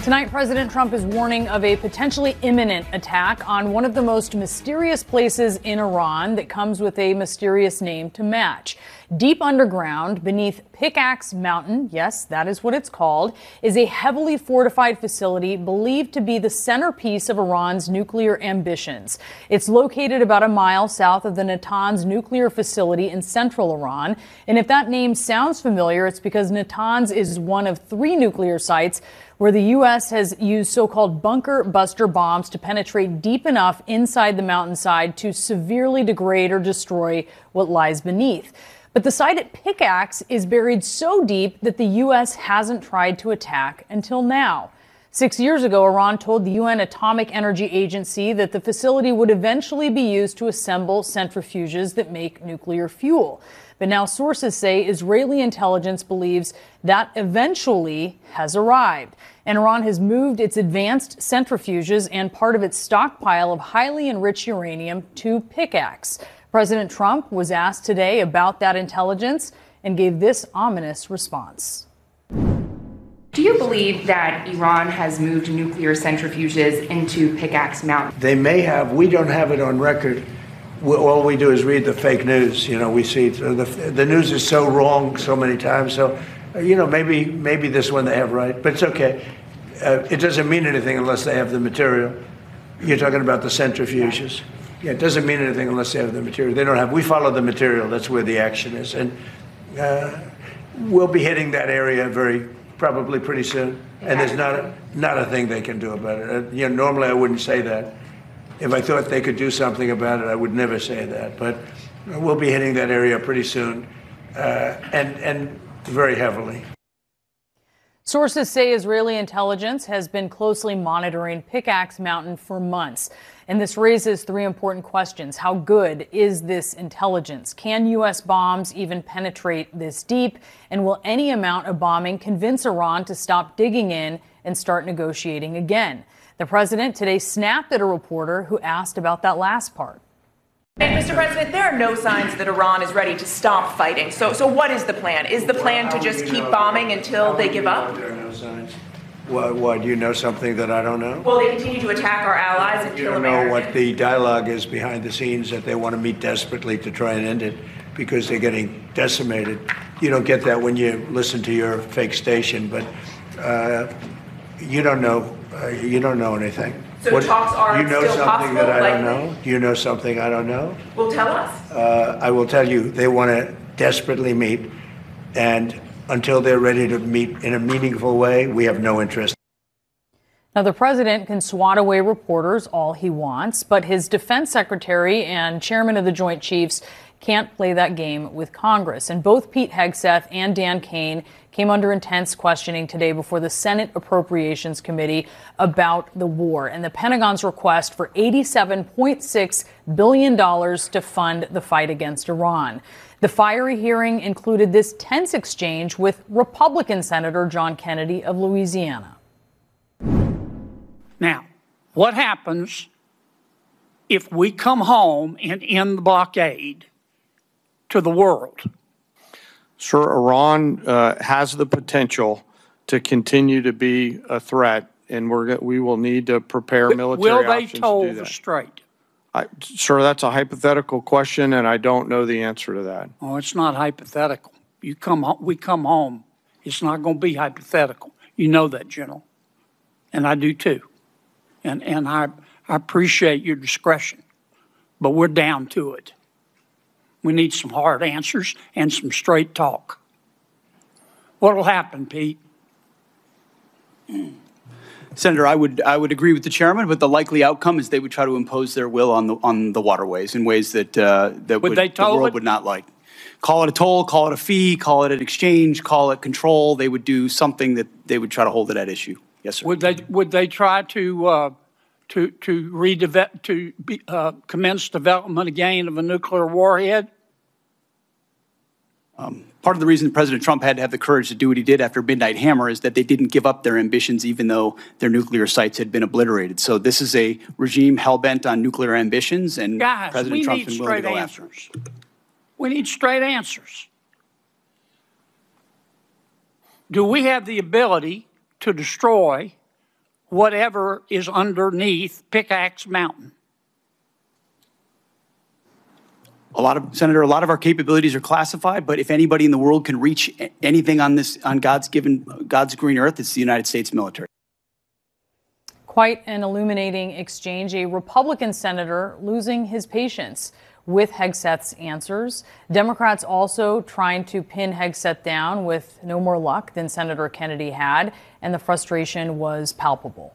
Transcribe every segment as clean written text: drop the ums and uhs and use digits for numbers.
Tonight, President Trump is warning of a potentially imminent attack on one of the most mysterious places in Iran that comes with a mysterious name to match. Deep underground, beneath Pickaxe Mountain, yes, that is what it's called, is a heavily fortified facility believed to be the centerpiece of Iran's nuclear ambitions. It's located about a mile south of the Natanz nuclear facility in central Iran. And if that name sounds familiar, it's because Natanz is one of 3 nuclear sites where the U.S. has used so-called bunker buster bombs to penetrate deep enough inside the mountainside to severely degrade or destroy what lies beneath. But the site at Pickaxe is buried so deep that the U.S. hasn't tried to attack until now. 6 years ago, Iran told the UN Atomic Energy Agency that the facility would eventually be used to assemble centrifuges that make nuclear fuel. But now sources say Israeli intelligence believes that eventually has arrived. And Iran has moved its advanced centrifuges and part of its stockpile of highly enriched uranium to Pickaxe. President Trump was asked today about that intelligence and gave this ominous response. Do you believe that Iran has moved nuclear centrifuges into Pickaxe Mountain? They may have. We don't have it on record. All we do is read the fake news. You know, we see the news is so wrong so many times. So, maybe this one they have right, but it's okay. It doesn't mean anything unless they have the material. You're talking about the centrifuges. Yeah, it doesn't mean anything unless they have the material. They don't have. We follow the material. That's where the action is, and we'll be hitting that area probably pretty soon. And there's not a thing they can do about it. Normally I wouldn't say that. If I thought they could do something about it, I would never say that. But we'll be hitting that area pretty soon, and very heavily. Sources say Israeli intelligence has been closely monitoring Pickaxe Mountain for months. And this raises 3 important questions. How good is this intelligence? Can U.S. bombs even penetrate this deep? And will any amount of bombing convince Iran to stop digging in and start negotiating again? The president today snapped at a reporter who asked about that last part. And Mr. President, there are no signs that Iran is ready to stop fighting. So what is the plan? Is the plan to just keep bombing until they give up? There are no signs. Why, do you know something that I don't know? Will they continue to attack our allies and kill Americans? You don't know what the dialogue is behind the scenes, that they want to meet desperately to try and end it because they're getting decimated. You don't get that when you listen to your fake station, but you don't know. You don't know anything. So talks are you know still something possible, that I likely? don't know? Do you know something I don't know? Well, tell us. I will tell you, they want to desperately meet, and until they're ready to meet in a meaningful way, we have no interest. Now, the president can swat away reporters all he wants, but his defense secretary and chairman of the Joint Chiefs can't play that game with Congress. And both Pete Hegseth and Dan Kane came under intense questioning today before the Senate Appropriations Committee about the war and the Pentagon's request for $87.6 billion to fund the fight against Iran. The fiery hearing included this tense exchange with Republican Senator John Kennedy of Louisiana. Now, what happens if we come home and end the blockade to the world? Sir, Iran has the potential to continue to be a threat, and we will need to prepare military options to do that. Will they toll the strait? Sir, that's a hypothetical question, and I don't know the answer to that. Oh, it's not hypothetical. We come home. It's not going to be hypothetical. You know that, General, and I do too. And I appreciate your discretion, but we're down to it. We need some hard answers and some straight talk. What will happen, Pete? Senator, I would agree with the chairman, but the likely outcome is they would try to impose their will on the waterways in ways that the world would not like. Call it a toll, call it a fee, call it an exchange, call it control. They would do something that they would try to hold it at issue. Yes, sir. Would they try to commence development again of a nuclear warhead? Part of the reason President Trump had to have the courage to do what he did after Midnight Hammer is that they didn't give up their ambitions even though their nuclear sites had been obliterated. So this is a regime hell-bent on nuclear ambitions, and Guys, President Trump's been willing to go after them. We need straight answers. Do we have the ability to destroy whatever is underneath Pickaxe Mountain. Senator, a lot of our capabilities are classified, but if anybody in the world can reach anything on God's green earth, it's the United States military. Quite an illuminating exchange. A Republican senator losing his patience with Hegseth's answers. Democrats also trying to pin Hegseth down with no more luck than Senator Kennedy had, and the frustration was palpable.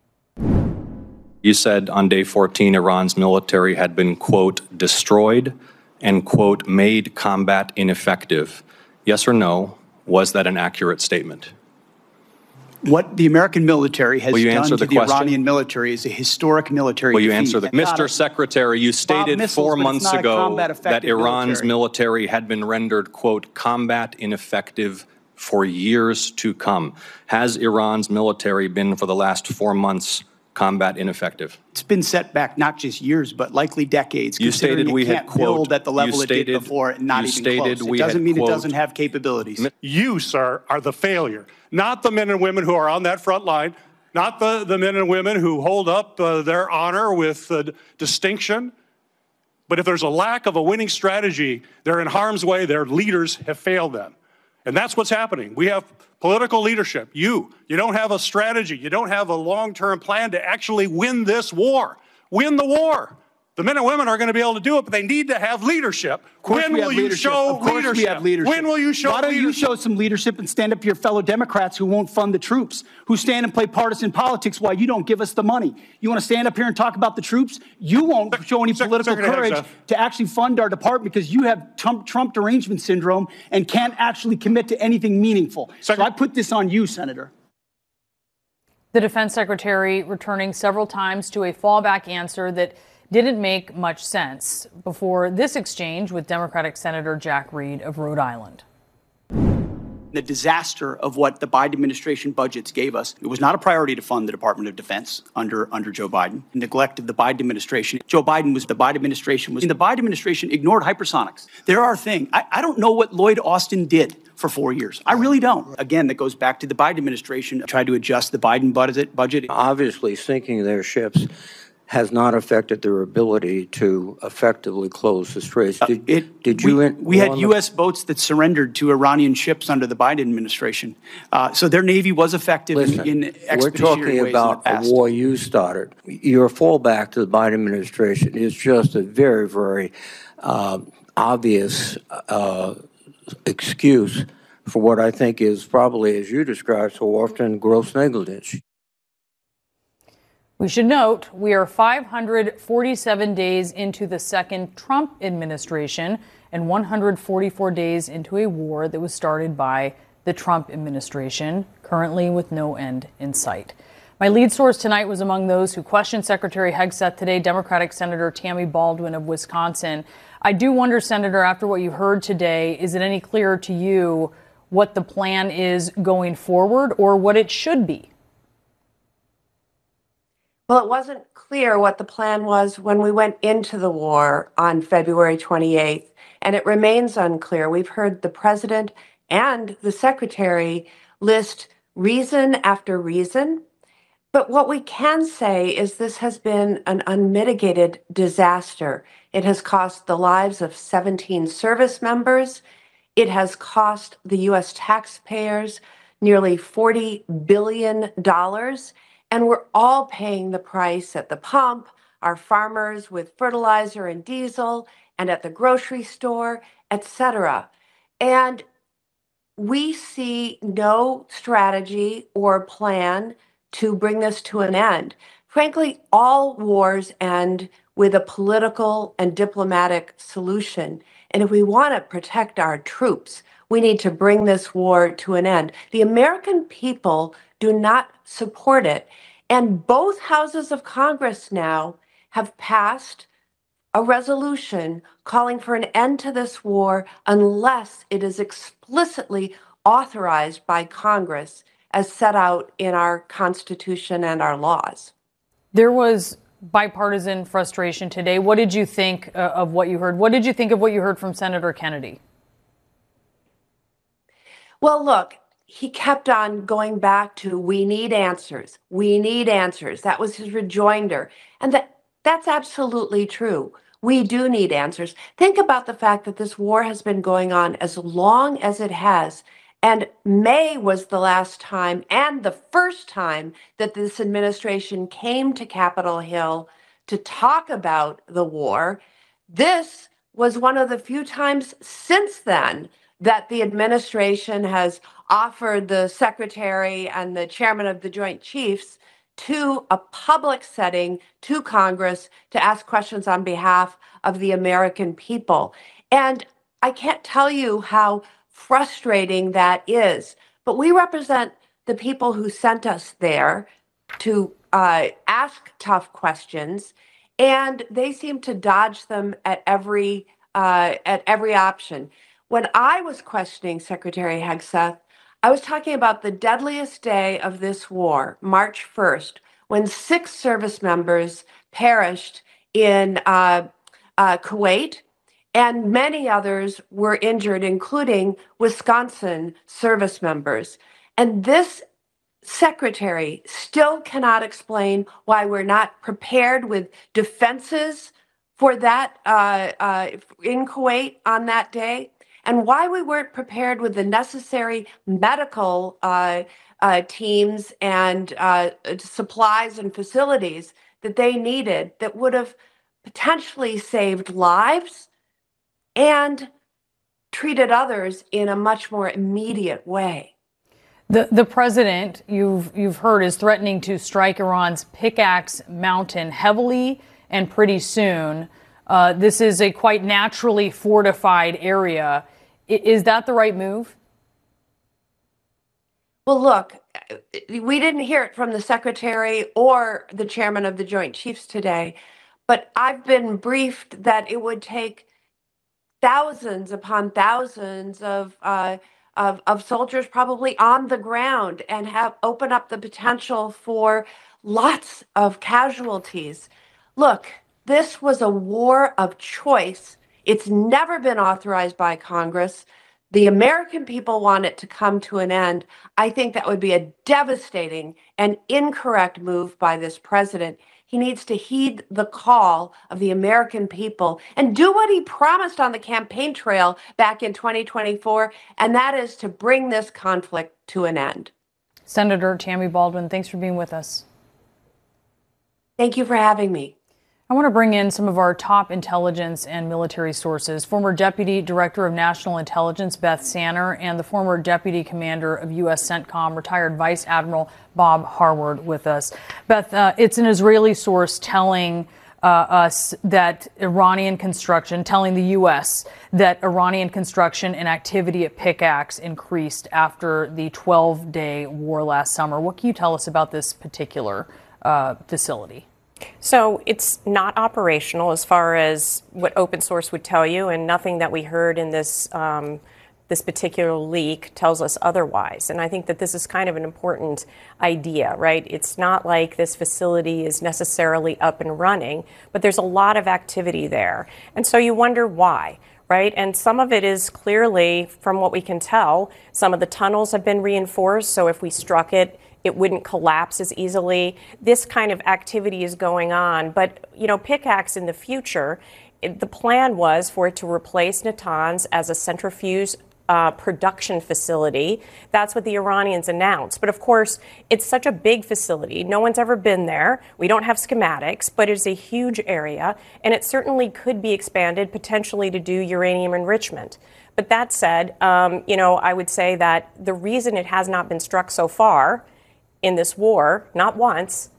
You said on day 14, Iran's military had been, quote, destroyed and, quote, made combat ineffective. Yes or no? Was that an accurate statement? What the American military has done to the question? Iranian military is a historic military Will you defeat. answer Mr. Secretary, you stated 4 months ago that Iran's military had been rendered, quote, combat ineffective for years to come. Has Iran's military been, for the last 4 months, combat ineffective? It's been set back not just years, but likely decades. You stated we had, quote, build at the level it did before, and not even close. It doesn't mean it doesn't have capabilities. You, sir, are the failure, not the men and women who are on that front line, not the men and women who hold up their honor with distinction. But if there's a lack of a winning strategy, they're in harm's way. Their leaders have failed them. And that's what's happening. We have political leadership. You don't have a strategy. You don't have a long-term plan to actually win this war. Win the war. The men and women are going to be able to do it, but they need to have leadership. When will you show leadership? When will you show leadership? Why don't you show some leadership and stand up to your fellow Democrats who won't fund the troops, who stand and play partisan politics while you don't give us the money? You want to stand up here and talk about the troops? You won't show any political courage to actually fund our department because you have Trump derangement syndrome and can't actually commit to anything meaningful. So I put this on you, Senator. The defense secretary returning several times to a fallback answer that didn't make much sense before this exchange with Democratic Senator Jack Reed of Rhode Island. The disaster of what the Biden administration budgets gave us. It was not a priority to fund the Department of Defense under Joe Biden. Neglect of the Biden administration. The Biden administration ignored hypersonics. There are things. I don't know what Lloyd Austin did for 4 years. I really don't. Again, that goes back to the Biden administration tried to adjust the Biden budget. Obviously, sinking their ships has not affected their ability to effectively close the straits. We had U.S. boats that surrendered to Iranian ships under the Biden administration. So their Navy was effective in expeditionary ways. We're talking about a war you started. Your fallback to the Biden administration is just a very, very obvious excuse for what I think is probably, as you described so often, gross negligence. We should note we are 547 days into the second Trump administration and 144 days into a war that was started by the Trump administration, currently with no end in sight. My lead source tonight was among those who questioned Secretary Hegseth today, Democratic Senator Tammy Baldwin of Wisconsin. I do wonder, Senator, after what you heard today, is it any clearer to you what the plan is going forward or what it should be? Well, it wasn't clear what the plan was when we went into the war on February 28th, and it remains unclear. We've heard the president and the secretary list reason after reason, but what we can say is this has been an unmitigated disaster. It has cost the lives of 17 service members. It has cost the U.S. taxpayers nearly $40 billion. And we're all paying the price at the pump, our farmers with fertilizer and diesel, and at the grocery store, etc. And we see no strategy or plan to bring this to an end. Frankly, all wars end with a political and diplomatic solution. And if we want to protect our troops, we need to bring this war to an end. The American people do not support it. And both houses of Congress now have passed a resolution calling for an end to this war unless it is explicitly authorized by Congress as set out in our Constitution and our laws. There was bipartisan frustration today. What did you think of what you heard? What did you think of what you heard from Senator Kennedy? Well, look, he kept on going back to, we need answers. We need answers. That was his rejoinder. And that's absolutely true. We do need answers. Think about the fact that this war has been going on as long as it has. And May was the last time and the first time that this administration came to Capitol Hill to talk about the war. This was one of the few times since then that the administration has offered the secretary and the chairman of the Joint Chiefs to a public setting, to Congress, to ask questions on behalf of the American people. And I can't tell you how frustrating that is, but we represent the people who sent us there to ask tough questions, and they seem to dodge them at every option. When I was questioning Secretary Hegseth, I was talking about the deadliest day of this war, March 1st, when 6 service members perished in Kuwait, and many others were injured, including Wisconsin service members. And this secretary still cannot explain why we're not prepared with defenses for that in Kuwait on that day, and why we weren't prepared with the necessary medical teams and supplies and facilities that they needed that would have potentially saved lives and treated others in a much more immediate way. The president, you've heard, is threatening to strike Iran's Pickaxe Mountain heavily and pretty soon. This is a quite naturally fortified area. Is that the right move? Well, look, we didn't hear it from the secretary or the chairman of the Joint Chiefs today, but I've been briefed that it would take thousands upon thousands of soldiers probably on the ground and open up the potential for lots of casualties. Look, this was a war of choice. It's never been authorized by Congress. The American people want it to come to an end. I think that would be a devastating and incorrect move by this president. He needs to heed the call of the American people and do what he promised on the campaign trail back in 2024, and that is to bring this conflict to an end. Senator Tammy Baldwin, thanks for being with us. Thank you for having me. I want to bring in some of our top intelligence and military sources. Former Deputy Director of National Intelligence Beth Sanner and the former Deputy Commander of U.S. CENTCOM, retired Vice Admiral Bob Harward, with us. Beth, it's an Israeli source telling us that Iranian construction, telling the U.S. that Iranian construction and activity at Pickaxe increased after the 12-day war last summer. What can you tell us about this particular facility? So it's not operational as far as what open source would tell you, and nothing that we heard in this this particular leak tells us otherwise. And I think that this is kind of an important idea, right? It's not like this facility is necessarily up and running, but there's a lot of activity there. And so you wonder why, right? And some of it is clearly, from what we can tell, some of the tunnels have been reinforced, so if we struck it, it wouldn't collapse as easily. This kind of activity is going on. But, you know, Pickaxe in the future, the plan was for it to replace Natanz as a centrifuge production facility. That's what the Iranians announced. But of course, it's such a big facility. No one's ever been there. We don't have schematics, but it's a huge area. And it certainly could be expanded potentially to do uranium enrichment. But that said, you know, I would say that the reason it has not been struck so far in this war, not once,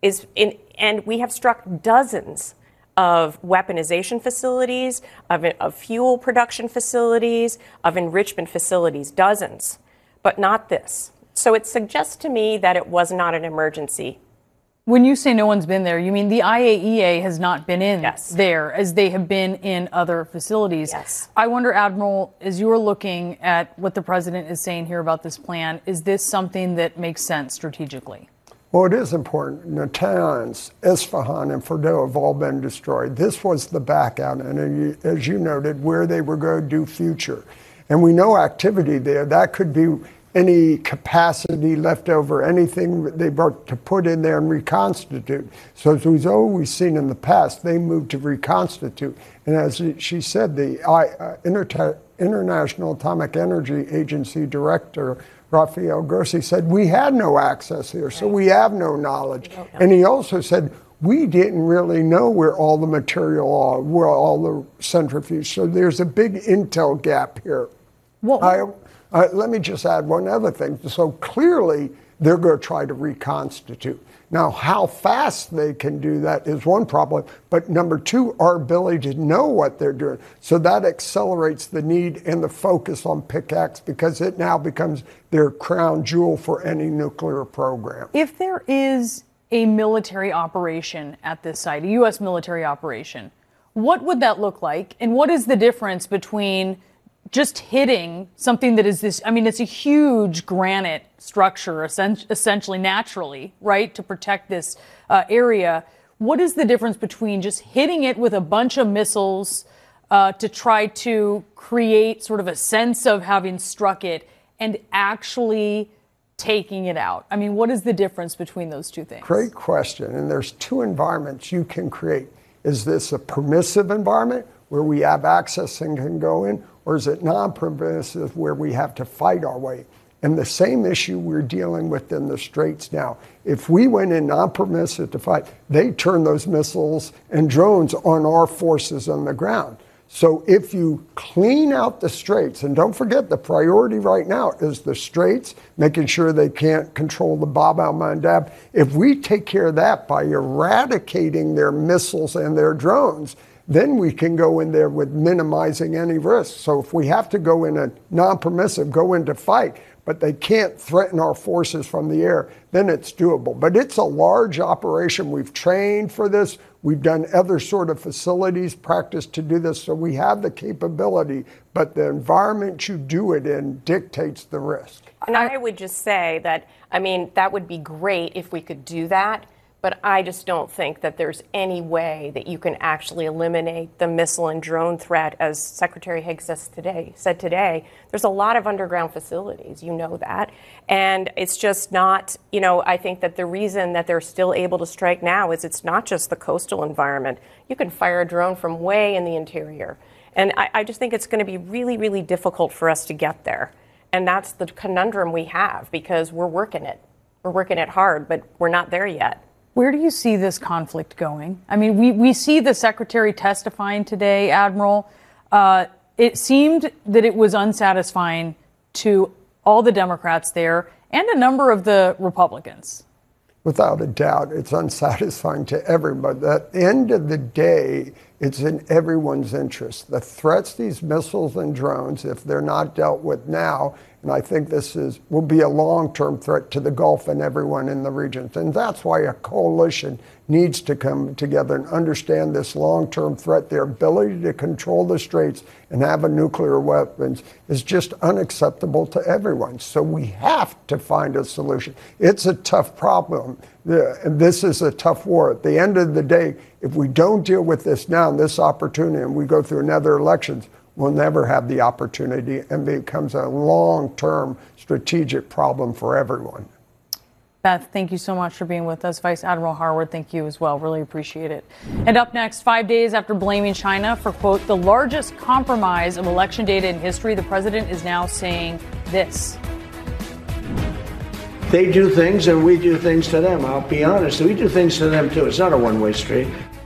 and we have struck dozens of weaponization facilities, of fuel production facilities, of enrichment facilities, dozens, but not this. So it suggests to me that it was not an emergency. When you say no one's been there, you mean the IAEA has not been in there as they have been in other facilities. Yes. I wonder, Admiral, as you're looking at what the president is saying here about this plan, is this something that makes sense strategically? Well, it is important. Natanz, Isfahan, and Fordow have all been destroyed. This was the back out, and as you noted, where they were going to do future. And we know activity there. That could be any capacity left over, anything they brought to put in there and reconstitute. So as we've always seen in the past, they moved to reconstitute. And as she said, the International Atomic Energy Agency director, Rafael Grossi, said, we had no access here, so we have no knowledge. And he also said, we didn't really know where all the material are, where all the centrifuge. So there's a big intel gap here. Let me just add one other thing. So clearly, they're going to try to reconstitute. Now, how fast they can do that is one problem. But number two, our ability to know what they're doing. So that accelerates the need and the focus on PICAX because it now becomes their crown jewel for any nuclear program. If there is a military operation at this site, a U.S. military operation, what would that look like? And what is the difference between just hitting something that is this, I mean, it's a huge granite structure, essentially naturally, right, to protect this area. What is the difference between just hitting it with a bunch of missiles to try to create sort of a sense of having struck it and actually taking it out? I mean, what is the difference between those two things? Great question. And there's two environments you can create. Is this a permissive environment where we have access and can go in? Or is it non-permissive where we have to fight our way? And the same issue we're dealing with in the Straits now. If we went in non-permissive to fight, they turn those missiles and drones on our forces on the ground. So if you clean out the Straits, and don't forget the priority right now is the Straits, making sure they can't control the Bab el-Mandeb. If we take care of that by eradicating their missiles and their drones, then we can go in there with minimizing any risk. So if we have to go in a non-permissive, go into fight, but they can't threaten our forces from the air, then it's doable. But it's a large operation. We've trained for this. We've done other sort of facilities, practice to do this. So we have the capability, but the environment you do it in dictates the risk. And I would just say that, I mean, that would be great if we could do that. But I just don't think that there's any way that you can actually eliminate the missile and drone threat, as Secretary Higgs said today. There's a lot of underground facilities, you know that. And it's just not, you know, I think that the reason that they're still able to strike now is it's not just the coastal environment. You can fire a drone from way in the interior. And I just think it's going to be really, really difficult for us to get there. And that's the conundrum we have because we're working it. We're working it hard, but we're not there yet. Where do you see this conflict going? I mean, we see the secretary testifying today, Admiral. It seemed that it was unsatisfying to all the Democrats there and a number of the Republicans. Without a doubt, it's unsatisfying to everybody. At the end of the day, it's in everyone's interest. The threats, these missiles and drones, if they're not dealt with now, and I think this will be a long-term threat to the Gulf and everyone in the region. And that's why a coalition needs to come together and understand this long-term threat. Their ability to control the Straits and have a nuclear weapons is just unacceptable to everyone. So we have to find a solution. It's a tough problem. This is a tough war. At the end of the day, if we don't deal with this now, this opportunity, and we go through another elections, we'll never have the opportunity and it becomes a long-term strategic problem for everyone. Beth, thank you so much for being with us. Vice Admiral Harward, thank you as well. Really appreciate it. And up next, 5 days after blaming China for, quote, the largest compromise of election data in history, the president is now saying this. They do things and we do things to them. I'll be honest, we do things to them too. It's not a one-way street.